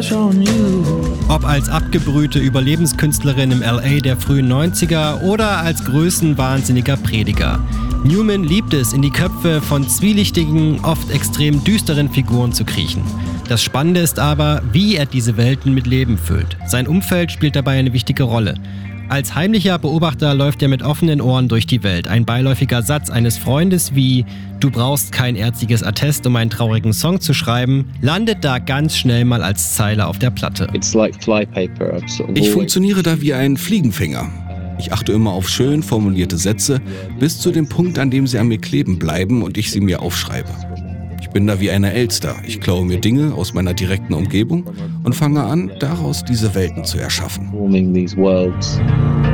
Ob als abgebrühte Überlebenskünstlerin im LA der frühen 90er oder als größenwahnsinniger Prediger. Newman liebt es, in die Köpfe von zwielichtigen, oft extrem düsteren Figuren zu kriechen. Das Spannende ist aber, wie er diese Welten mit Leben füllt. Sein Umfeld spielt dabei eine wichtige Rolle. Als heimlicher Beobachter läuft er mit offenen Ohren durch die Welt. Ein beiläufiger Satz eines Freundes wie „Du brauchst kein ärztliches Attest, um einen traurigen Song zu schreiben“, landet da ganz schnell mal als Zeile auf der Platte. Ich funktioniere da wie ein Fliegenfänger. Ich achte immer auf schön formulierte Sätze, bis zu dem Punkt, an dem sie an mir kleben bleiben und ich sie mir aufschreibe. Ich bin da wie eine Elster. Ich klaue mir Dinge aus meiner direkten Umgebung und fange an, daraus diese Welten zu erschaffen.